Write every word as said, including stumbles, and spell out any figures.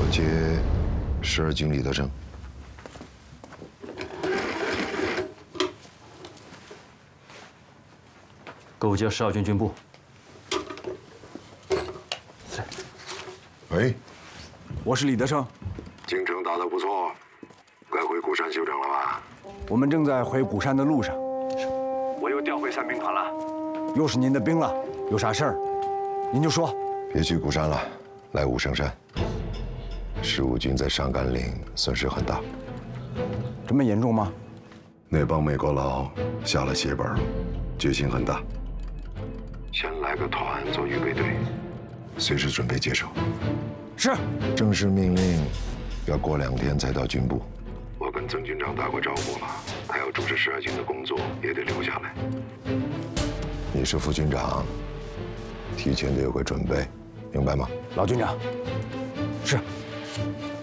接十二军李德生。 勾结十二军军部。 是。 喂， 我是李德生。 京城打得不错，该回鼓山休整了吧？ 我们正在回鼓山的路上。我又调回三兵团了，又是您的兵了，有啥事儿，您就说。 别去鼓山了，来武圣山。十五军在上甘岭损失很大。 这么严重吗？ 那帮美国佬下了血本，决心很大。先来个团做预备队，随时准备接手。 是。 正式命令要过两天才到军部。我跟曾军长打过招呼了，他要主持十二军的工作，也得留下来。你是副军长，提前得有个准备，明白吗？ 老军长。是。